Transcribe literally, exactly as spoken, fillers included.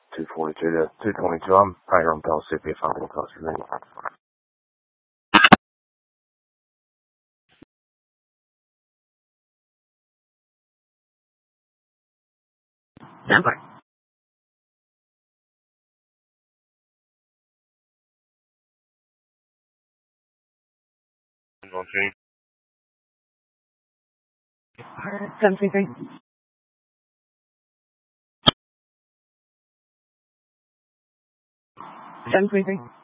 two forty-two to two twenty-two. I'm right here on Pellissippi if I'm going to close your name. Stand by. Okay. seven three three. seven three three.